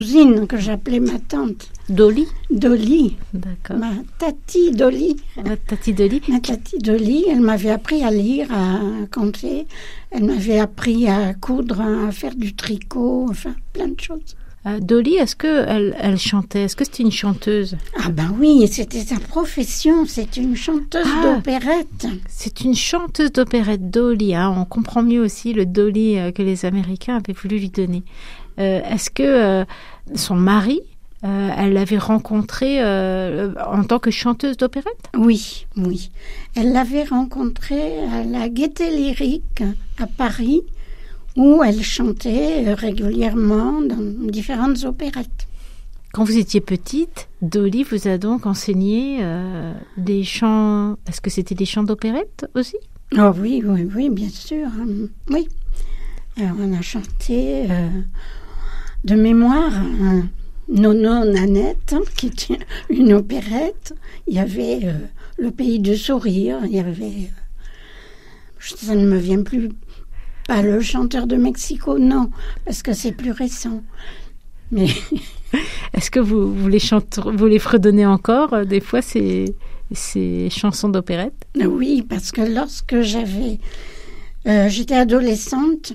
cousine que j'appelais ma tante. Dolly? Dolly. D'accord. Ma tati Dolly. Votre tati Dolly? Ma tati Dolly, elle m'avait appris à lire, à compter. Elle m'avait appris à coudre, à faire du tricot, enfin plein de choses. Dolly, est-ce qu'elle chantait? Est-ce que c'était une chanteuse? Ah ben oui, c'était sa profession. C'est une chanteuse d'opérette. C'est une chanteuse d'opérette, Dolly. Hein. On comprend mieux aussi le Dolly que les Américains avaient voulu lui donner. Est-ce que son mari, elle l'avait rencontré en tant que chanteuse d'opérette? Oui, oui. Elle l'avait rencontrée à la Gaîté Lyrique à Paris, où elle chantait régulièrement dans différentes opérettes. Quand vous étiez petite, Dolly vous a donc enseigné des chants... Est-ce que c'était des chants d'opérette aussi? Oh oui, oui, oui, bien sûr. Oui. Alors, on a chanté de mémoire Nono Nanette, qui était une opérette. Il y avait Le Pays du Sourire. Il y avait... ça ne me vient plus... Pas le chanteur de Mexico, non, parce que c'est plus récent. Mais est-ce que vous les fredonnez encore des fois ces chansons d'opérette? Oui, parce que lorsque j'étais adolescente,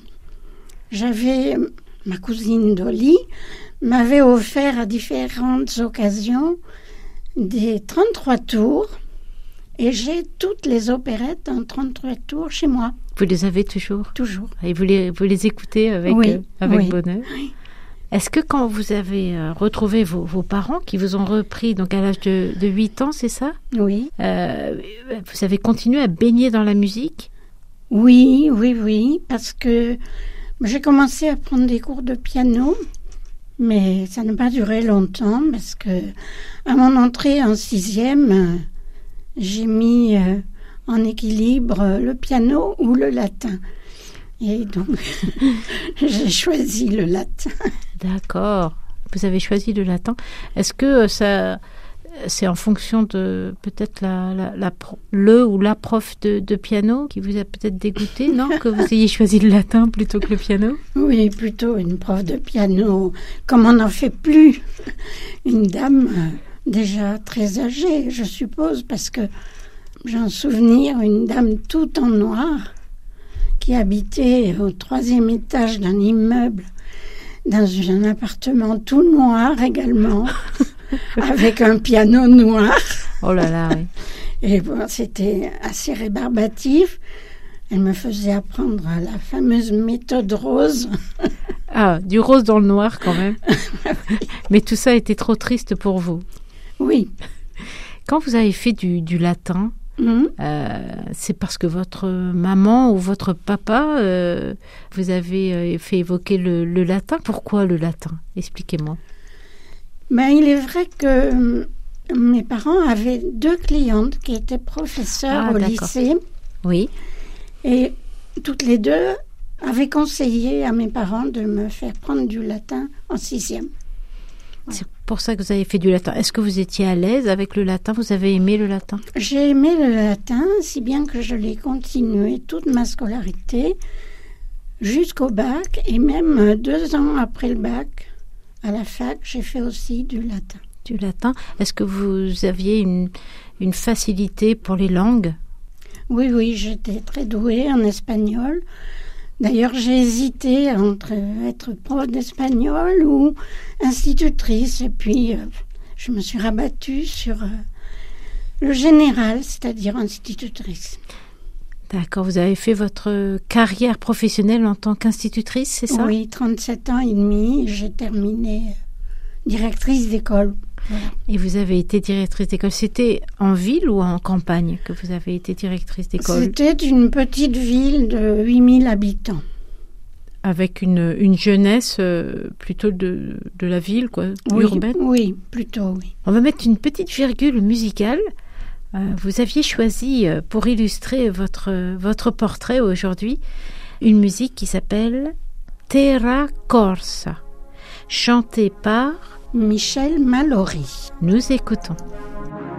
ma cousine Dolly m'avait offert à différentes occasions des 33 tours, et j'ai toutes les opérettes en 33 tours chez moi. Vous les avez toujours? Toujours. Et vous les écoutez avec oui. bonheur? Oui. Est-ce que quand vous avez retrouvé vos parents qui vous ont repris donc à l'âge de 8 ans, c'est ça? Oui. Vous avez continué à baigner dans la musique? Oui, oui, oui, parce que j'ai commencé à prendre des cours de piano, mais ça n'a pas duré longtemps parce que à mon entrée en 6e, j'ai mis en équilibre le piano ou le latin. Et donc, j'ai choisi le latin. D'accord. Vous avez choisi le latin. Est-ce que c'est en fonction de peut-être le ou la prof de piano qui vous a peut-être dégoûté, non? Que vous ayez choisi le latin plutôt que le piano? Oui, plutôt une prof de piano. Comme on n'en fait plus. Une dame déjà très âgée, je suppose, parce que j'ai un souvenir, une dame toute en noir qui habitait au 3e étage d'un immeuble dans un appartement tout noir également, avec un piano noir. Oh là là, oui. Et bon, c'était assez rébarbatif. Elle me faisait apprendre la fameuse méthode rose. Ah, du rose dans le noir quand même. Mais tout ça était trop triste pour vous. Oui. Quand vous avez fait du latin, c'est parce que votre maman ou votre papa vous avez fait évoquer le latin. Pourquoi le latin? Expliquez-moi. Ben, il est vrai que mes parents avaient 2 clientes qui étaient professeurs au lycée. Oui. Et toutes les 2 avaient conseillé à mes parents de me faire prendre du latin en 6e. C'est pour ça que vous avez fait du latin. Est-ce que vous étiez à l'aise avec le latin? Vous avez aimé le latin? J'ai aimé le latin, si bien que je l'ai continué toute ma scolarité jusqu'au bac. Et même 2 ans après le bac, à la fac, j'ai fait aussi du latin. Du latin. Est-ce que vous aviez une facilité pour les langues? Oui, oui, j'étais très douée en espagnol. D'ailleurs, j'ai hésité entre être prof d'espagnol ou institutrice. Et puis, je me suis rabattue sur le général, c'est-à-dire institutrice. D'accord. Vous avez fait votre carrière professionnelle en tant qu'institutrice, c'est ça? Oui, 37 ans et demi. J'ai terminé directrice d'école. Voilà. Et vous avez été directrice d'école. C'était en ville ou en campagne que vous avez été directrice d'école? C'était une petite ville de 8000 habitants. Avec une jeunesse plutôt de la ville, quoi, oui, urbaine? Oui, plutôt, oui. On va mettre une petite virgule musicale. Vous aviez choisi, pour illustrer votre portrait aujourd'hui, une musique qui s'appelle Terra Corsa, chantée par Michel Mallory. Nous écoutons.